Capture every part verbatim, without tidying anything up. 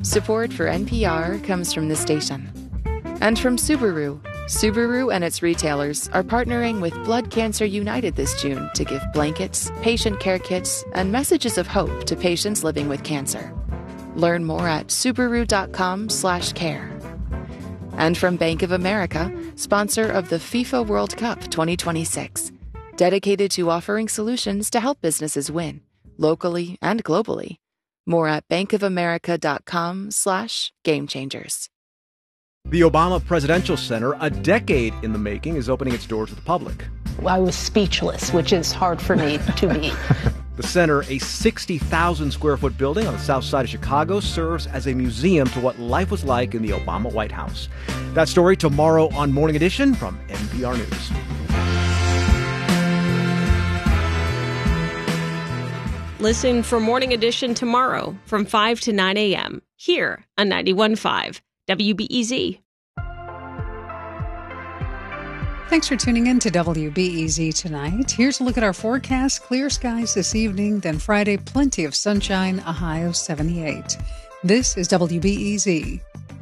Support for N P R comes from this station. And from Subaru. Subaru and its retailers are partnering with Blood Cancer United this June to give blankets, patient care kits, and messages of hope to patients living with cancer. Learn more at Subaru.com slash care. And from Bank of America, sponsor of the FIFA World Cup twenty twenty-six. Dedicated to offering solutions to help businesses win, locally and globally. More at bankofamerica.com slash game changers. The Obama Presidential Center, a decade in the making, is opening its doors to the public. I was speechless, which is hard for me to be. The center, a sixty thousand square foot building on the south side of Chicago, serves as a museum to what life was like in the Obama White House. That story tomorrow on Morning Edition from N P R News. Listen for Morning Edition tomorrow from five to nine a.m. here on ninety-one point five W B E Z. Thanks for tuning in to W B E Z tonight. Here's a look at our forecast. Clear skies this evening, then Friday, plenty of sunshine, a high of seventy-eight. This is W B E Z.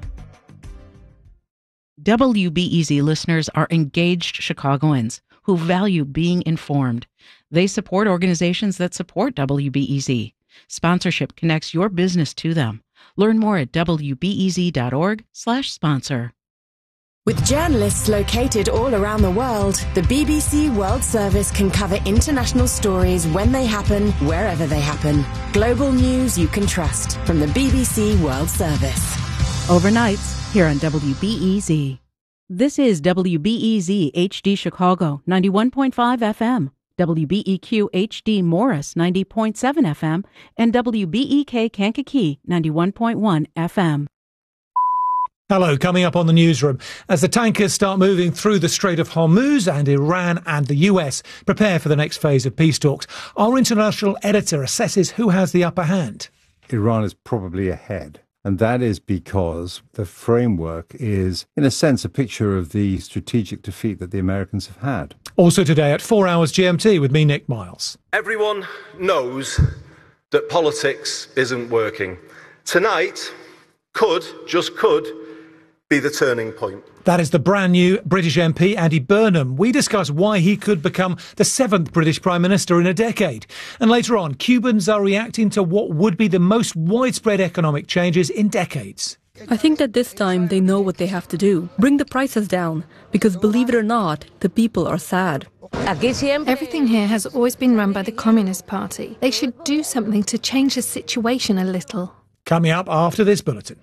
W B E Z listeners are engaged Chicagoans who value being informed. They support organizations that support W B E Z. Sponsorship connects your business to them. Learn more at wbez.org slash sponsor. With journalists located all around the world, the B B C World Service can cover international stories when they happen, wherever they happen. Global news you can trust from the B B C World Service. Overnights here on W B E Z. This is W B E Z H D Chicago, ninety-one point five F M. W B E Q H D Morris, ninety point seven F M, and W B E K Kankakee, ninety-one point one F M. Hello, coming up on the newsroom. As the tankers start moving through the Strait of Hormuz and Iran and the U S prepare for the next phase of peace talks, our international editor assesses who has the upper hand. Iran is probably ahead. And that is because the framework is, in a sense, a picture of the strategic defeat that the Americans have had. Also today at four hours G M T with me, Nick Miles. Everyone knows that politics isn't working. Tonight could, just could, be the turning point. That is the brand new British M P, Andy Burnham. We discuss why he could become the seventh British Prime Minister in a decade. And later on, Cubans are reacting to what would be the most widespread economic changes in decades. I think that this time they know what they have to do. Bring the prices down. Because believe it or not, the people are sad. Everything here has always been run by the Communist Party. They should do something to change the situation a little. Coming up after this bulletin.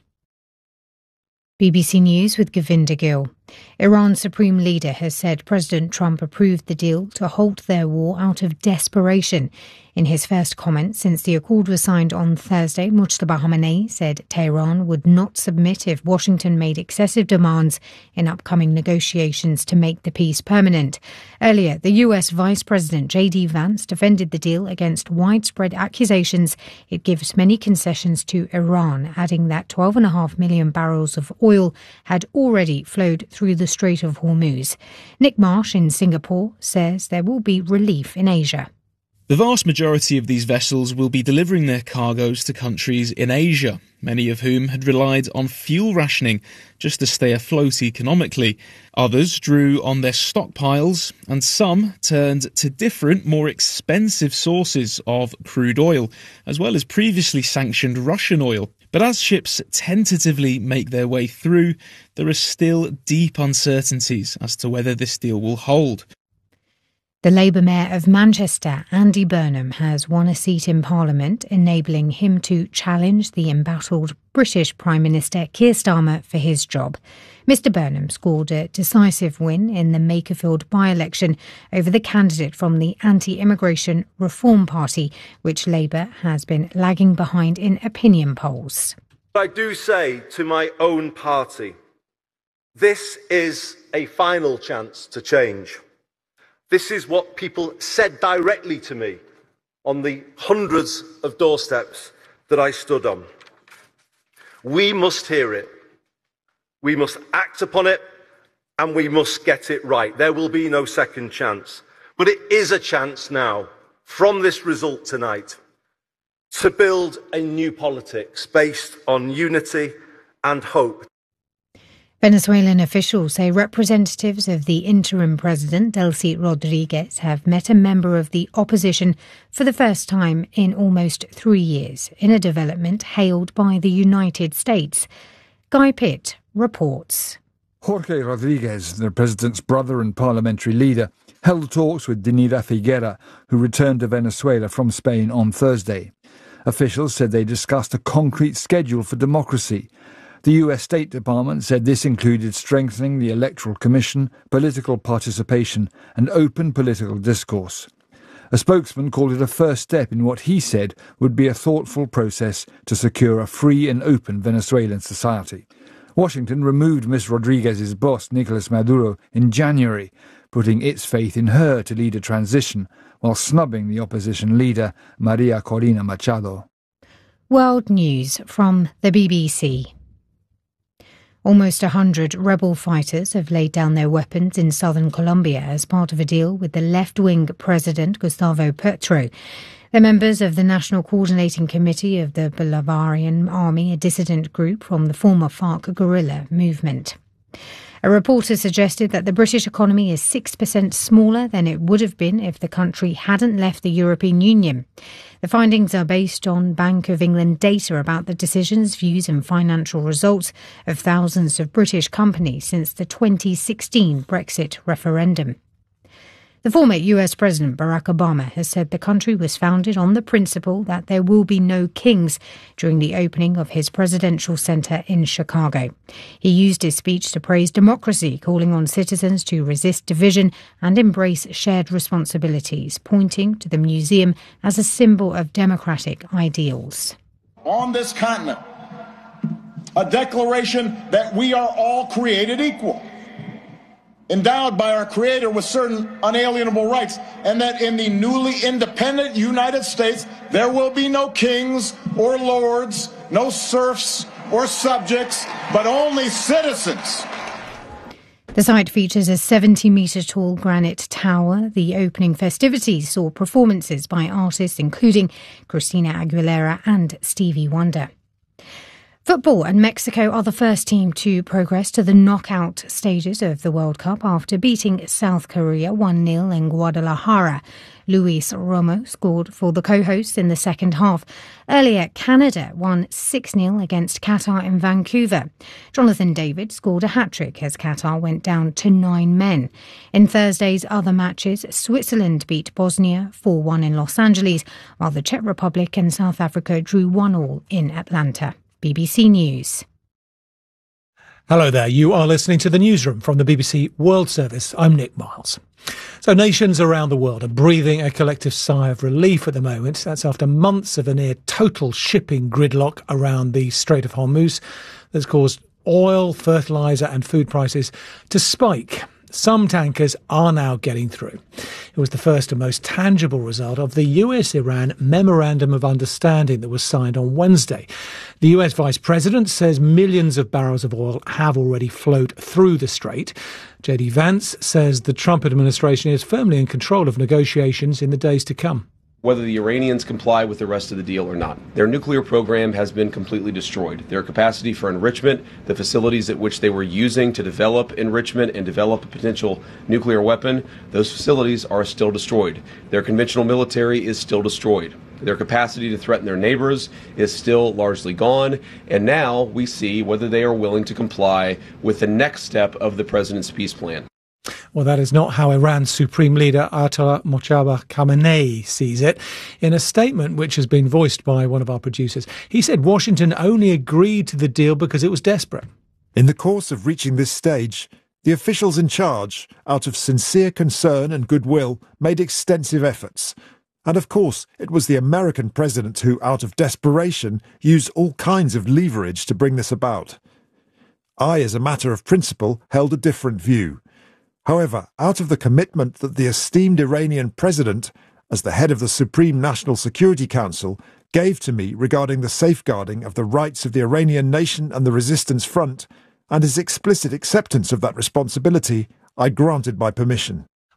B B C News with Govinda Gill. Iran's supreme leader has said President Trump approved the deal to halt their war out of desperation. In his first comment since the accord was signed on Thursday, Mujtaba Khamenei said Tehran would not submit if Washington made excessive demands in upcoming negotiations to make the peace permanent. Earlier, the U S Vice President J D Vance defended the deal against widespread accusations it gives many concessions to Iran, adding that twelve point five million barrels of oil had already flowed through the Strait of Hormuz. Nick Marsh in Singapore says there will be relief in Asia. The vast majority of these vessels will be delivering their cargoes to countries in Asia, many of whom had relied on fuel rationing just to stay afloat economically. Others drew on their stockpiles, and some turned to different, more expensive sources of crude oil, as well as previously sanctioned Russian oil. But as ships tentatively make their way through, there are still deep uncertainties as to whether this deal will hold. The Labour Mayor of Manchester, Andy Burnham, has won a seat in Parliament, enabling him to challenge the embattled British Prime Minister Keir Starmer for his job. Mister Burnham scored a decisive win in the Makerfield by-election over the candidate from the Anti-Immigration Reform Party, which Labour has been lagging behind in opinion polls. I do say to my own party, this is a final chance to change. This is what people said directly to me on the hundreds of doorsteps that I stood on. We must hear it. We must act upon it, and we must get it right. There will be no second chance. But it is a chance now, from this result tonight, to build a new politics based on unity and hope. Venezuelan officials say representatives of the interim president, Delcy Rodriguez, have met a member of the opposition for the first time in almost three years, in a development hailed by the United States. Guy Pitt reports. Jorge Rodriguez, the president's brother and parliamentary leader, held talks with Dinira Figuera, who returned to Venezuela from Spain on Thursday. Officials said they discussed a concrete schedule for democracy. The U S State Department said this included strengthening the Electoral Commission, political participation and open political discourse. A spokesman called it a first step in what he said would be a thoughtful process to secure a free and open Venezuelan society. Washington removed Miz Rodriguez's boss, Nicolas Maduro, in January, putting its faith in her to lead a transition, while snubbing the opposition leader, Maria Corina Machado. World News from the B B C. Almost a hundred rebel fighters have laid down their weapons in southern Colombia as part of a deal with the left-wing president Gustavo Petro. They're members of the National Coordinating Committee of the Bolivarian Army, a dissident group from the former FARC guerrilla movement. A reporter suggested that the British economy is six percent smaller than it would have been if the country hadn't left the European Union. The findings are based on Bank of England data about the decisions, views and financial results of thousands of British companies since the twenty sixteen Brexit referendum. The former U S President Barack Obama has said the country was founded on the principle that there will be no kings during the opening of his presidential center in Chicago. He used his speech to praise democracy, calling on citizens to resist division and embrace shared responsibilities, pointing to the museum as a symbol of democratic ideals. On this continent, a declaration that we are all created equal, endowed by our Creator with certain unalienable rights, and that in the newly independent United States there will be no kings or lords, no serfs or subjects, but only citizens. The site features a seventy-metre tall granite tower. The opening festivities saw performances by artists including Christina Aguilera and Stevie Wonder. Football, and Mexico are the first team to progress to the knockout stages of the World Cup after beating South Korea one nil in Guadalajara. Luis Romo scored for the co-hosts in the second half. Earlier, Canada won six nil against Qatar in Vancouver. Jonathan David scored a hat-trick as Qatar went down to nine men. In Thursday's other matches, Switzerland beat Bosnia four one in Los Angeles, while the Czech Republic and South Africa drew one all in Atlanta. B B C News. Hello there, you are listening to the newsroom from the B B C World Service. I'm Nick Miles. So nations around the world are breathing a collective sigh of relief at the moment. That's after months of a near total shipping gridlock around the Strait of Hormuz that's caused oil, fertiliser and food prices to spike. Some tankers are now getting through. It was the first and most tangible result of the U S-Iran Memorandum of Understanding that was signed on Wednesday. The U S Vice President says millions of barrels of oil have already flowed through the strait. J D Vance says the Trump administration is firmly in control of negotiations in the days to come. Whether the Iranians comply with the rest of the deal or not, their nuclear program has been completely destroyed. Their capacity for enrichment, the facilities at which they were using to develop enrichment and develop a potential nuclear weapon, those facilities are still destroyed. Their conventional military is still destroyed. Their capacity to threaten their neighbors is still largely gone. And now we see whether they are willing to comply with the next step of the president's peace plan. Well, that is not how Iran's Supreme Leader Ayatollah Mojtaba Khamenei sees it. In a statement which has been voiced by one of our producers, he said Washington only agreed to the deal because it was desperate. In the course of reaching this stage, the officials in charge, out of sincere concern and goodwill, made extensive efforts. And of course, it was the American president who, out of desperation, used all kinds of leverage to bring this about. I, as a matter of principle, held a different view. However, out of the commitment that the esteemed Iranian president, as the head of the Supreme National Security Council, gave to me regarding the safeguarding of the rights of the Iranian nation and the resistance front, and his explicit acceptance of that responsibility, I granted my permission.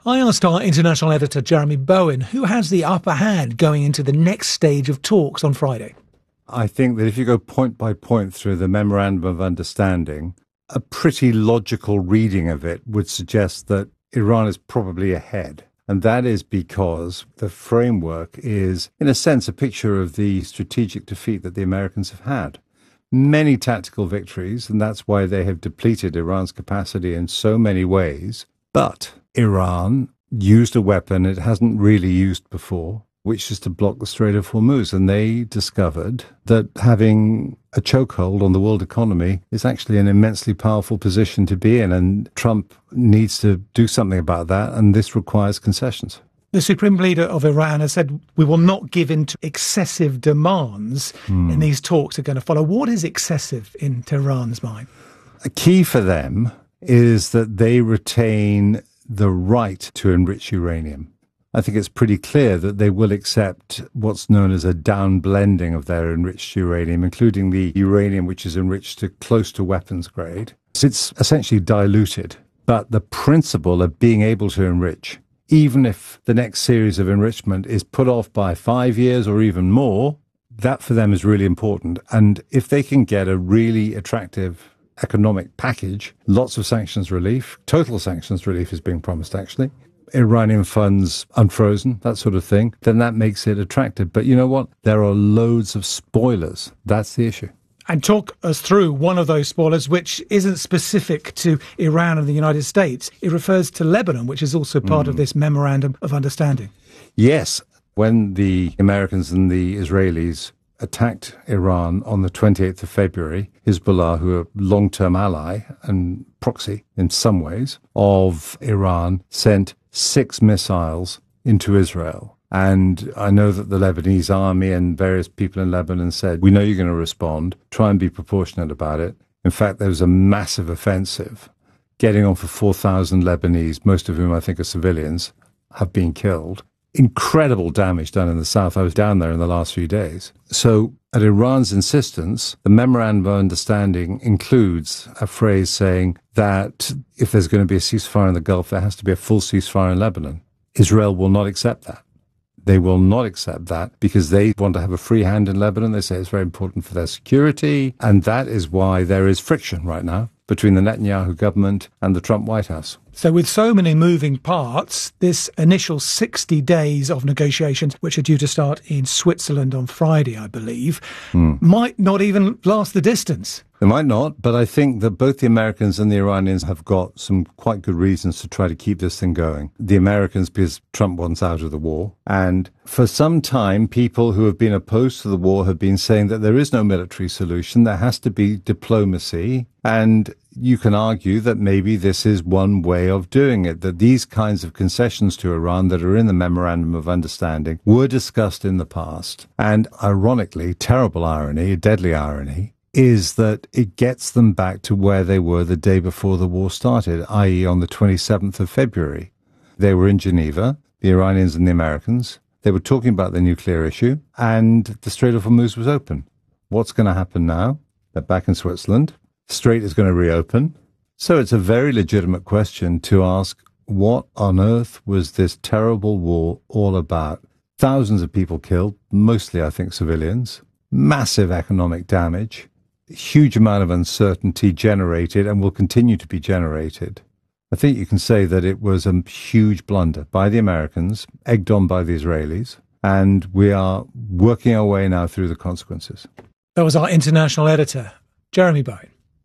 I asked our international editor, Jeremy Bowen, who has the upper hand going into the next stage of talks on Friday. I think that if you go point by point through the Memorandum of Understanding, a pretty logical reading of it would suggest that Iran is probably ahead. And that is because the framework is, in a sense, a picture of the strategic defeat that the Americans have had. Many tactical victories, and that's why they have depleted Iran's capacity in so many ways. But Iran used a weapon it hasn't really used before, which is to block the Strait of Hormuz. And they discovered that having a chokehold on the world economy is actually an immensely powerful position to be in. And Trump needs to do something about that. And this requires concessions. The Supreme Leader of Iran has said we will not give in to excessive demands mm. and these talks are going to follow. What is excessive in Tehran's mind? A key for them is that they retain the right to enrich uranium. I think it's pretty clear that they will accept what's known as a downblending of their enriched uranium, including the uranium which is enriched to close to weapons grade. So it's essentially diluted. But the principle of being able to enrich, even if the next series of enrichment is put off by five years or even more, that for them is really important. And if they can get a really attractive economic package, lots of sanctions relief, total sanctions relief is being promised actually, Iranian funds unfrozen, that sort of thing, then that makes it attractive. But you know what? There are loads of spoilers. That's the issue. And talk us through one of those spoilers, which isn't specific to Iran and the United States. It refers to Lebanon, which is also part mm. of this Memorandum of Understanding. Yes. When the Americans and the Israelis attacked Iran on the twenty-eighth of February, Hezbollah, who are a long-term ally and proxy in some ways of Iran, sent six missiles into Israel. And I know that the Lebanese army and various people in Lebanon said, we know you're going to respond, try and be proportionate about it. In fact, there was a massive offensive, getting on for four thousand Lebanese, most of whom I think are civilians, have been killed. Incredible damage done in the south. I was down there in the last few days. So at Iran's insistence, the Memorandum of Understanding includes a phrase saying that if there's going to be a ceasefire in the Gulf, there has to be a full ceasefire in Lebanon. Israel will not accept that. They will not accept that because they want to have a free hand in Lebanon. They say it's very important for their security. And that is why there is friction right now between the Netanyahu government and the Trump White House. So with so many moving parts, this initial sixty days of negotiations, which are due to start in Switzerland on Friday, I believe, mm. might not even last the distance. They might not, but I think that both the Americans and the Iranians have got some quite good reasons to try to keep this thing going. The Americans, because Trump wants out of the war. And for some time, people who have been opposed to the war have been saying that there is no military solution. There has to be diplomacy. And you can argue that maybe this is one way of doing it, that these kinds of concessions to Iran that are in the Memorandum of Understanding were discussed in the past. And ironically, terrible irony, deadly irony, is that it gets them back to where they were the day before the war started, that is on the twenty-seventh of February. They were in Geneva, the Iranians and the Americans. They were talking about the nuclear issue, and the Strait of Hormuz was open. What's going to happen now? They're back in Switzerland. The Strait is going to reopen. So it's a very legitimate question to ask, what on earth was this terrible war all about? Thousands of people killed, mostly, I think, civilians. Massive economic damage. Huge amount of uncertainty generated and will continue to be generated. I think you can say that it was a huge blunder by the Americans, egged on by the Israelis, and we are working our way now through the consequences. That was our international editor, Jeremy Bowen.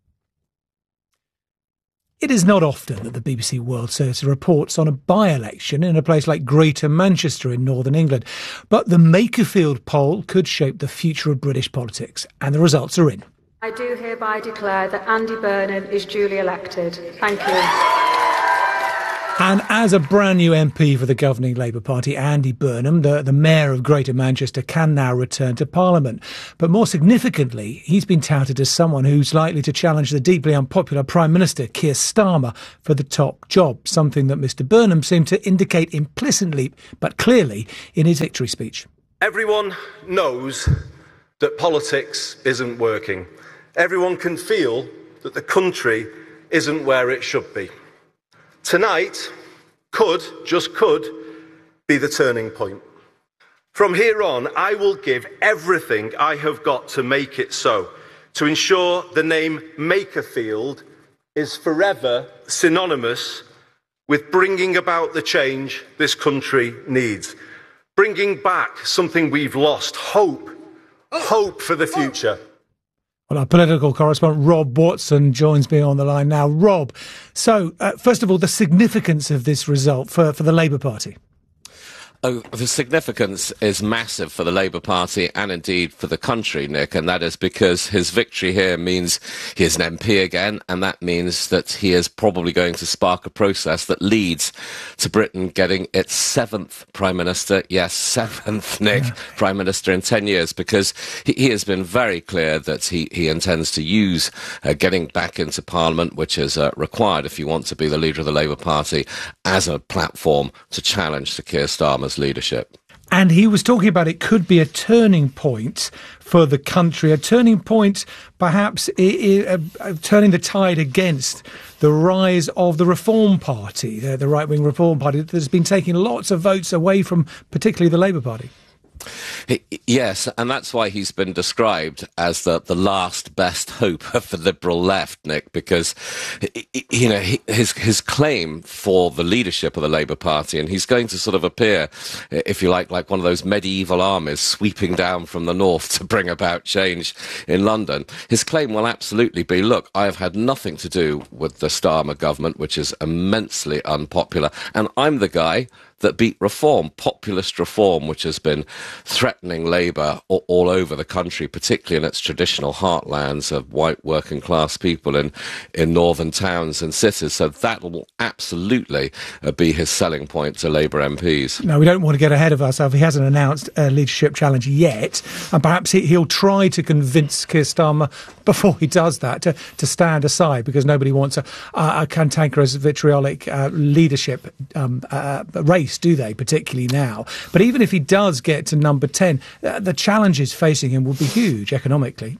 It is not often that the B B C World Service reports on a by-election in a place like Greater Manchester in northern England, but the Makerfield poll could shape the future of British politics, and the results are in. I do hereby declare that Andy Burnham is duly elected. Thank you. And as a brand new M P for the governing Labour Party, Andy Burnham, the, the Mayor of Greater Manchester, can now return to Parliament. But more significantly, he's been touted as someone who's likely to challenge the deeply unpopular Prime Minister, Keir Starmer, for the top job, something that Mr Burnham seemed to indicate implicitly but clearly in his victory speech. Everyone knows that politics isn't working. Everyone can feel that the country isn't where it should be. Tonight, could, just could, be the turning point. From here on, I will give everything I have got to make it so, to ensure the name Makerfield is forever synonymous with bringing about the change this country needs. Bringing back something we've lost, hope, hope for the future. Well, our political correspondent Rob Watson joins me on the line now. Rob, so uh, first of all, the significance of this result for, for the Labour Party. Oh, the significance is massive for the Labour Party and indeed for the country, Nick, and that is because his victory here means he is an M P again, and that means that he is probably going to spark a process that leads to Britain getting its seventh Prime Minister, yes, seventh, Nick, yeah. Prime Minister in ten years, because he, he has been very clear that he, he intends to use uh, getting back into Parliament, which is uh, required if you want to be the leader of the Labour Party, as a platform to challenge Sir Keir Starmer's leadership. And he was talking about it could be a turning point for the country, a turning point perhaps I- I- uh, turning the tide against the rise of the Reform Party, the, the right-wing Reform Party that has been taking lots of votes away from particularly the Labour Party. Yes, and that's why he's been described as the, the last best hope of the Liberal left, Nick, because, you know, his his claim for the leadership of the Labour Party, and he's going to sort of appear, if you like, like one of those medieval armies sweeping down from the north to bring about change in London. His claim will absolutely be, look, I have had nothing to do with the Starmer government, which is immensely unpopular, and I'm the guy that beat reform, populist reform, which has been threatening Labour all, all over the country, particularly in its traditional heartlands of white working class people in, in northern towns and cities. So that will absolutely uh, be his selling point to Labour M Ps. Now, we don't want to get ahead of ourselves. He hasn't announced a leadership challenge yet, and perhaps he, he'll try to convince Keir Starmer before he does that to, to stand aside, because nobody wants a, a cantankerous, vitriolic uh, leadership um, uh, race, do they, particularly now. But even if he does get to number ten, uh, the challenges facing him will be huge economically.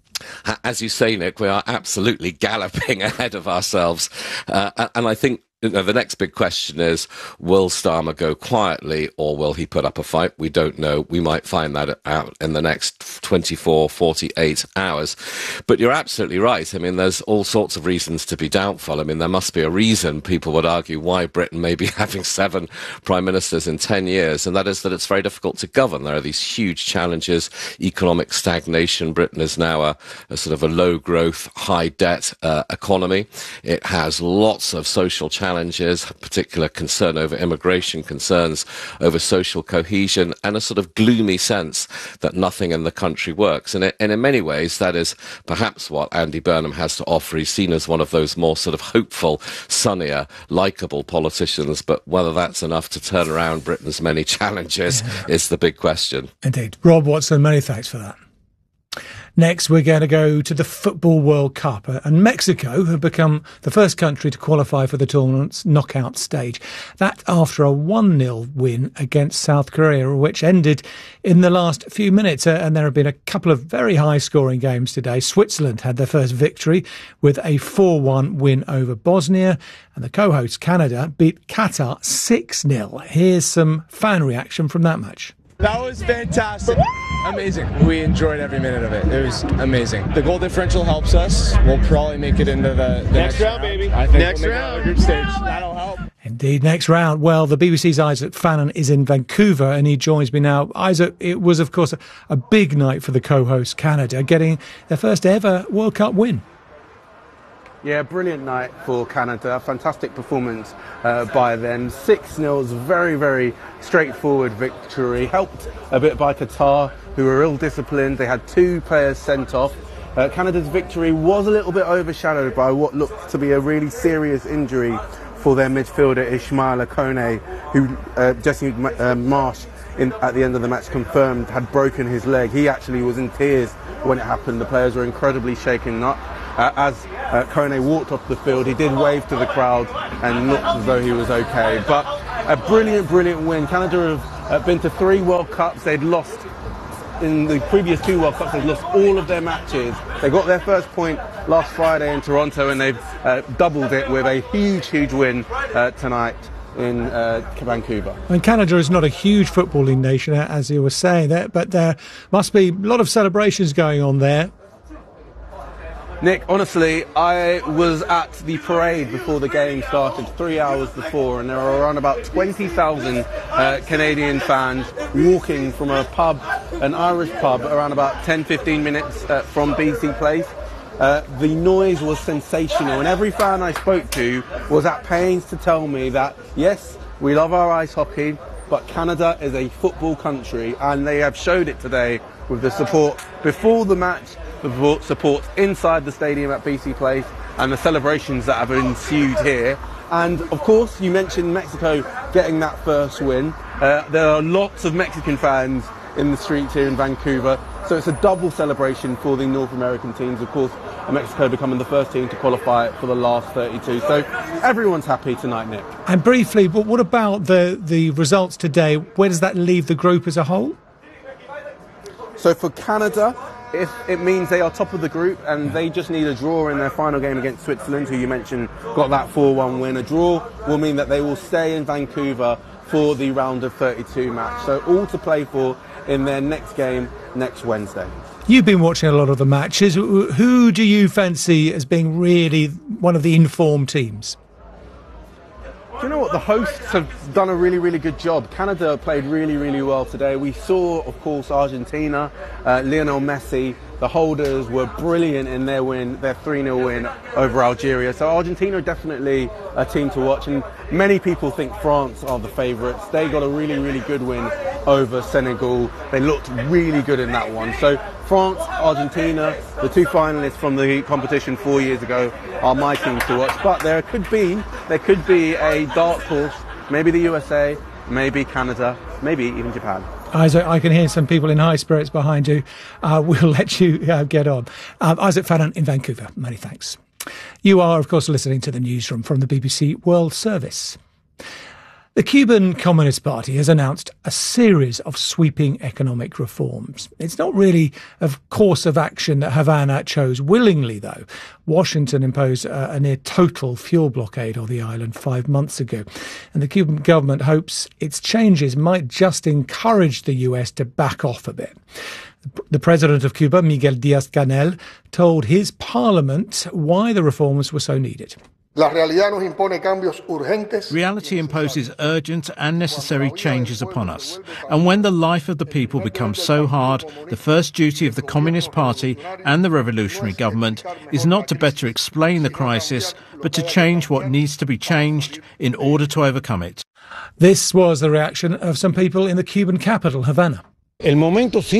As you say, Nick, we are absolutely galloping ahead of ourselves. Uh, and I think you know, the next big question is, will Starmer go quietly or will he put up a fight? We don't know. We might find that out in the next twenty-four, forty-eight hours. But you're absolutely right. I mean, there's all sorts of reasons to be doubtful. I mean, there must be a reason, people would argue, why Britain may be having seven prime ministers in ten years, and that is that it's very difficult to govern. There are these huge challenges, economic stagnation. Britain is now a, a sort of a low-growth, high-debt uh, economy. It has lots of social challenges. Challenges, particular concern over immigration, concerns over social cohesion, and a sort of gloomy sense that nothing in the country works. And, it, and in many ways, that is perhaps what Andy Burnham has to offer. He's seen as one of those more sort of hopeful, sunnier, likeable politicians. But whether that's enough to turn around Britain's many challenges yeah. is the big question. Indeed. Rob Watson, many thanks for that. Next, we're going to go to the Football World Cup, and Mexico have become the first country to qualify for the tournament's knockout stage. That after a one nil win against South Korea, which ended in the last few minutes. And there have been a couple of very high-scoring games today. Switzerland had their first victory with a four one win over Bosnia, and the co-host Canada beat Qatar six nil. Here's some fan reaction from that match. That was fantastic. Amazing. We enjoyed every minute of it. It was amazing. The goal differential helps us. We'll probably make it into the, the next, next round, round, baby. I think next we'll make round. It group stage. That'll help. Indeed. Next round. Well, the B B C's Isaac Fannin is in Vancouver and he joins me now. Isaac, it was, of course, a, a big night for the co-host Canada, getting their first ever World Cup win. Yeah, brilliant night for Canada. Fantastic performance uh, by them. six nil, very, very straightforward victory. Helped a bit by Qatar, who were ill-disciplined. They had two players sent off. Uh, Canada's victory was a little bit overshadowed by what looked to be a really serious injury for their midfielder Ismaila Kone, who uh, Jesse uh, Marsh in, at the end of the match confirmed had broken his leg. He actually was in tears when it happened. The players were incredibly shaken up. Uh, as uh, Kone walked off the field, he did wave to the crowd and looked as though he was okay. But a brilliant, brilliant win. Canada have uh, been to three World Cups. They'd lost in the previous two World Cups. They'd lost all of their matches. They got their first point last Friday in Toronto, and they've uh, doubled it with a huge, huge win uh, tonight. in uh, Vancouver. I mean, Canada is not a huge footballing nation, as you were saying there, but there must be a lot of celebrations going on there. Nick, honestly, I was at the parade before the game started, three hours before, and there were around about twenty thousand uh, Canadian fans walking from a pub, an Irish pub, around about ten to fifteen minutes uh, from B C Place. Uh, the noise was sensational, and every fan I spoke to was at pains to tell me that, yes, we love our ice hockey, but Canada is a football country, and they have showed it today with the support before the match, the support inside the stadium at B C Place, and the celebrations that have ensued here. And of course, you mentioned Mexico getting that first win. Uh, there are lots of Mexican fans in the streets here in Vancouver, so it's a double celebration for the North American teams. Of course, Mexico becoming the first team to qualify for the last thirty-two. So everyone's happy tonight, Nick. And briefly, but what about the, the results today? Where does that leave the group as a whole? So for Canada, if it means they are top of the group and they just need a draw in their final game against Switzerland, who you mentioned got that four one win. A draw will mean that they will stay in Vancouver for the round of thirty-two match. So all to play for in their next game next Wednesday. You've been watching a lot of the matches. Who do you fancy as being really one of the informed teams? Do you know what? The hosts have done a really, really good job. Canada played really, really well today. We saw, of course, Argentina, uh, Lionel Messi. The holders were brilliant in their win, their three nil win over Algeria. So Argentina are definitely a team to watch. And many people think France are the favourites. They got a really, really good win over Senegal. They looked really good in that one. So France, Argentina, the two finalists from the competition four years ago, are my teams to watch. But there could be, there could be a dark horse. Maybe the U S A, maybe Canada, maybe even Japan. Isaac, I can hear some people in high spirits behind you. Uh, we'll let you uh, get on. Um, Isaac Fadden in Vancouver. Many thanks. You are, of course, listening to the newsroom from the B B C World Service. The Cuban Communist Party has announced a series of sweeping economic reforms. It's not really a course of action that Havana chose willingly, though. Washington imposed a, a near total fuel blockade on the island five months ago. And the Cuban government hopes its changes might just encourage the U S to back off a bit. The president of Cuba, Miguel Díaz-Canel, told his parliament why the reforms were so needed. Reality imposes urgent and necessary changes upon us. And when the life of the people becomes so hard, the first duty of the Communist Party and the revolutionary government is not to better explain the crisis, but to change what needs to be changed in order to overcome it. This was the reaction of some people in the Cuban capital, Havana. This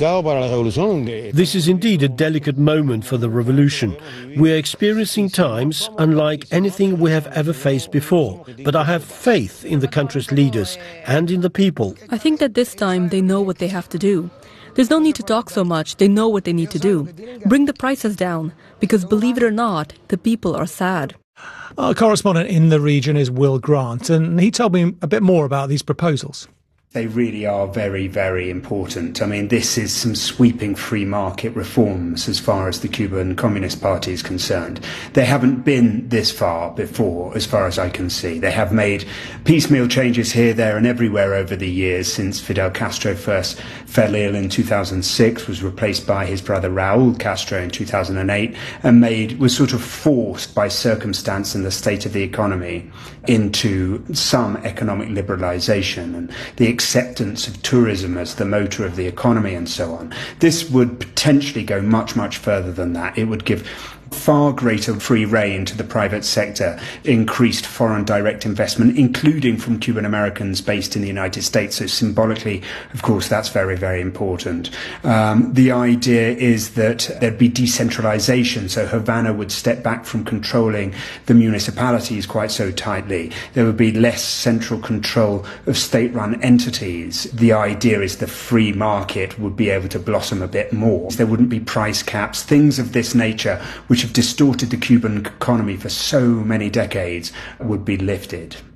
is indeed a delicate moment for the revolution. We are experiencing times unlike anything we have ever faced before, but I have faith in the country's leaders and in the people. I think that this time they know what they have to do. There's no need to talk so much, they know what they need to do. Bring the prices down, because believe it or not, the people are sad. Our correspondent in the region is Will Grant, and he told me a bit more about these proposals. They really are very, very important. I mean, this is some sweeping free market reforms as far as the Cuban Communist Party is concerned. They haven't been this far before, as far as I can see. They have made piecemeal changes here, there and everywhere over the years since Fidel Castro first fell ill in two thousand six, was replaced by his brother Raul Castro in two thousand eight, and made was sort of forced by circumstance and the state of the economy into some economic liberalization and the acceptance of tourism as the motor of the economy and so on. This would potentially go much, much further than that. It would give far greater free rein to the private sector, increased foreign direct investment, including from Cuban Americans based in the United States. So symbolically, of course, that's very, very important. Um, the idea is that there'd be decentralization, so Havana would step back from controlling the municipalities quite so tightly. There would be less central control of state-run entities. The idea is the free market would be able to blossom a bit more. There wouldn't be price caps, things of this nature, which have distorted the Cuban economy for so many decades, would be lifted.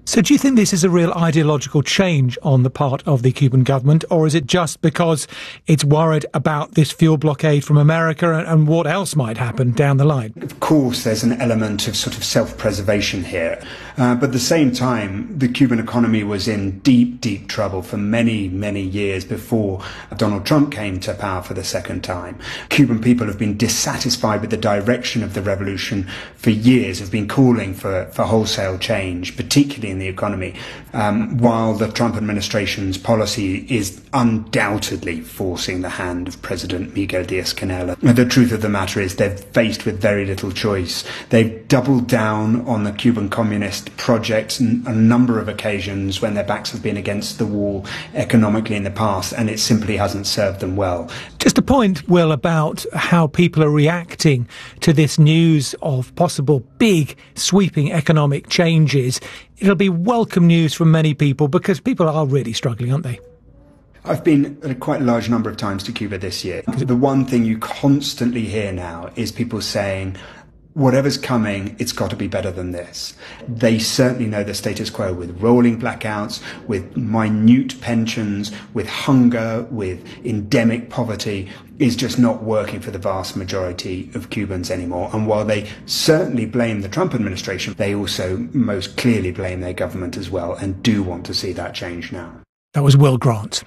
So do you think this is a real ideological change on the part of the Cuban government, or is it just because it's worried about this fuel blockade from America and, and what else might happen down the line? Of course, there's an element of sort of self-preservation here. Uh, but at the same time, the Cuban economy was in deep, deep trouble for many, many years before Donald Trump came to power for the second time. Cuban people have been dissatisfied with the direction of the revolution for years, have been calling for, for wholesale change, particularly in the economy, um, while the Trump administration's policy is undoubtedly forcing the hand of President Miguel Diaz-Canel. The truth of the matter is they're faced with very little choice. They've doubled down on the Cuban Communist project on a number of occasions when their backs have been against the wall economically in the past, and it simply hasn't served them well. Just a point, Will, about how people are reacting to this news of possible big sweeping economic changes. It'll be welcome news from many people because people are really struggling, aren't they? I've been a quite large number of times to Cuba this year. The one thing you constantly hear now is people saying, whatever's coming, it's got to be better than this. They certainly know the status quo with rolling blackouts, with minute pensions, with hunger, with endemic poverty is just not working for the vast majority of Cubans anymore. And while they certainly blame the Trump administration, they also most clearly blame their government as well and do want to see that change now. That was Will Grant.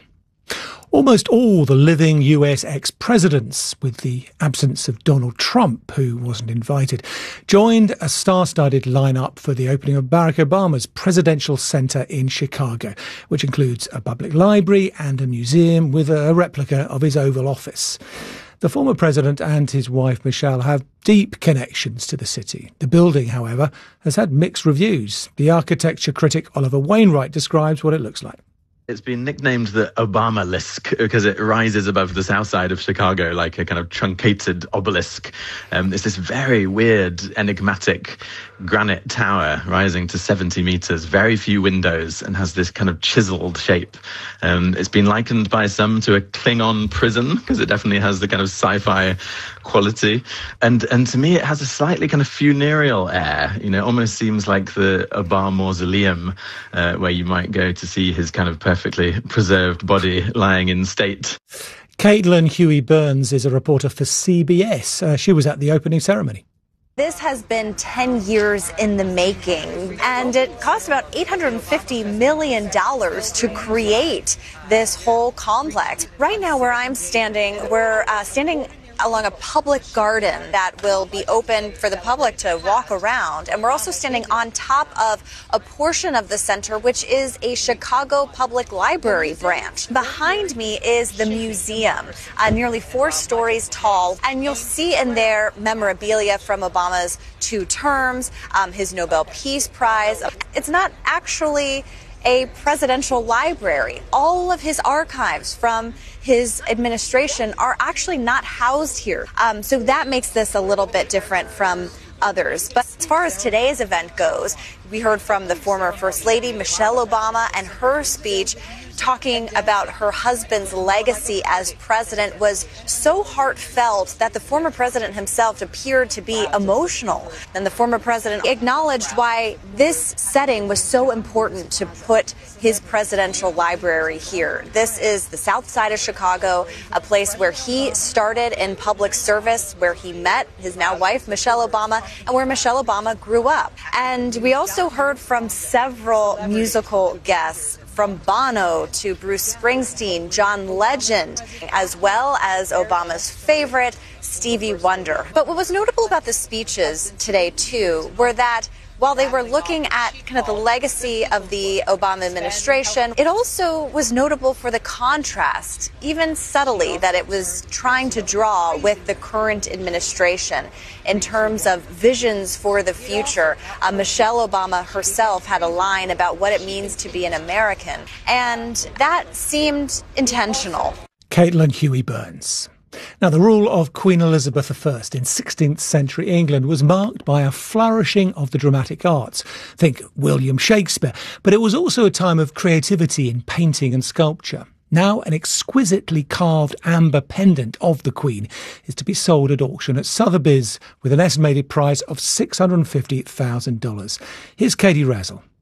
Almost all the living U S ex-presidents, with the absence of Donald Trump, who wasn't invited, joined a star-studded lineup for the opening of Barack Obama's Presidential Center in Chicago, which includes a public library and a museum with a replica of his Oval Office. The former president and his wife Michelle have deep connections to the city. The building, however, has had mixed reviews. The architecture critic Oliver Wainwright describes what it looks like. It's been nicknamed the Obamalisk because it rises above the south side of Chicago like a kind of truncated obelisk. Um, it's this very weird, enigmatic granite tower rising to seventy meters, very few windows, and has this kind of chiseled shape. Um, it's been likened by some to a Klingon prison because it definitely has the kind of sci-fi quality. And and to me, it has a slightly kind of funereal air. You know, it almost seems like the Obama mausoleum uh, where you might go to see his kind of perfect perfectly preserved body lying in state. Caitlin Huey Burns is a reporter for C B S. Uh, she was at the opening ceremony. This has been ten years in the making, and it cost about eight hundred fifty million dollars to create this whole complex. Right now where I'm standing, we're uh, standing along a public garden that will be open for the public to walk around. And we're also standing on top of a portion of the center, which is a Chicago Public Library branch. Behind me is the museum, uh, nearly four stories tall. And you'll see in there memorabilia from Obama's two terms, um, his Nobel Peace Prize. It's not actually a presidential library. All of his archives from his administration are actually not housed here. Um, so that makes this a little bit different from others. But as far as today's event goes, we heard from the former First Lady, Michelle Obama, and her speech talking about her husband's legacy as president was so heartfelt that the former president himself appeared to be emotional. And the former president acknowledged why this setting was so important to put his presidential library here. This is the south side of Chicago, a place where he started in public service, where he met his now wife, Michelle Obama, and where Michelle Obama grew up. And we also heard from several musical guests, from Bono to Bruce Springsteen, John Legend, as well as Obama's favorite, Stevie Wonder. But what was notable about the speeches today, too, were that while they were looking at kind of the legacy of the Obama administration, it also was notable for the contrast, even subtly, that it was trying to draw with the current administration in terms of visions for the future. Uh, Michelle Obama herself had a line about what it means to be an American, and that seemed intentional. Caitlin Huey Burns. Now, the rule of Queen Elizabeth the First in sixteenth century England was marked by a flourishing of the dramatic arts. Think William Shakespeare. But it was also a time of creativity in painting and sculpture. Now, an exquisitely carved amber pendant of the Queen is to be sold at auction at Sotheby's with an estimated price of six hundred fifty thousand dollars. Here's Katie Razzle.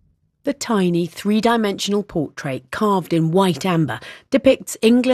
The tiny three-dimensional portrait carved in white amber depicts England